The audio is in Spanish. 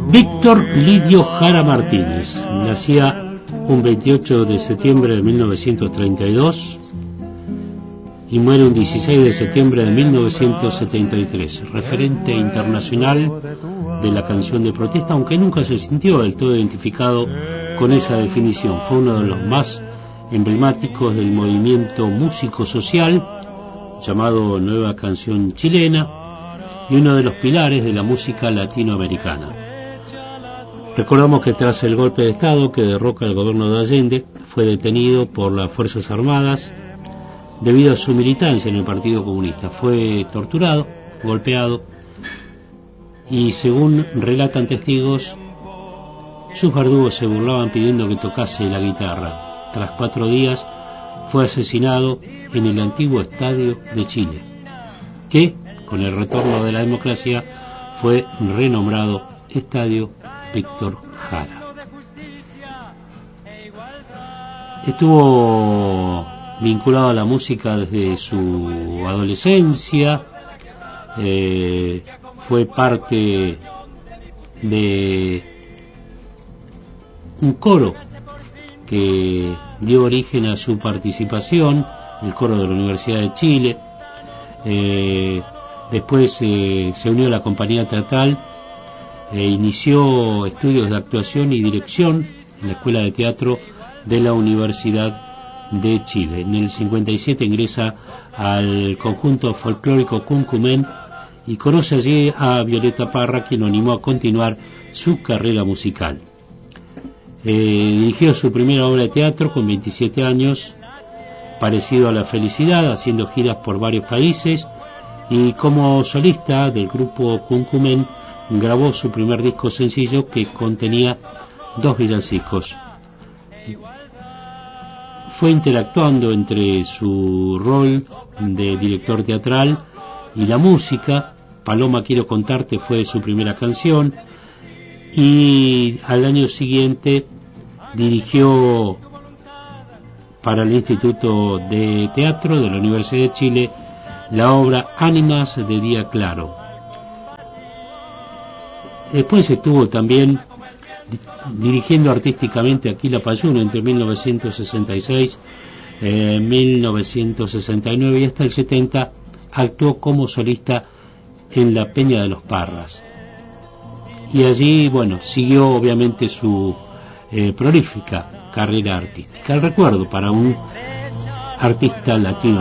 Víctor Lidio Jara Martínez nacía un 28 de septiembre de 1932 y muere un 16 de septiembre de 1973, referente internacional de la canción de protesta, aunque nunca se sintió del todo identificado con esa definición. Fue uno de los más emblemáticos del movimiento músico-social llamado Nueva Canción Chilena y uno de los pilares de la música latinoamericana. Recordamos que tras el golpe de Estado que derroca el gobierno de Allende, fue detenido por las Fuerzas Armadas debido a su militancia en el Partido Comunista. Fue torturado, golpeado y, según relatan testigos, sus verdugos se burlaban pidiendo que tocase la guitarra. Tras 4 días fue asesinado en el antiguo Estadio de Chile, que, con el retorno de la democracia, fue renombrado Estadio Víctor Jara. Estuvo vinculado a la música desde su adolescencia, fue parte de un coro que dio origen a su participación, el coro de la Universidad de Chile. Después se unió a la compañía teatral e inició estudios de actuación y dirección en la Escuela de Teatro de la Universidad de Chile. En el 57 ingresa al conjunto folclórico Cuncumen y conoce allí a Violeta Parra, quien lo animó a continuar su carrera musical. Dirigió su primera obra de teatro con 27 años, Parecido a la Felicidad, haciendo giras por varios países, y como solista del grupo Cuncumen grabó su primer disco sencillo que contenía 2 villancicos. Fue interactuando entre su rol de director teatral y la música. Paloma Quiero Contarte fue su primera canción, y al año siguiente dirigió para el Instituto de Teatro de la Universidad de Chile la obra Ánimas de Día Claro. Después estuvo también dirigiendo artísticamente a Quilapayún entre 1966 y 1969, y hasta el 70 actuó como solista en la Peña de los Parras. Y allí, siguió obviamente su prolífica carrera artística. El recuerdo para un artista latino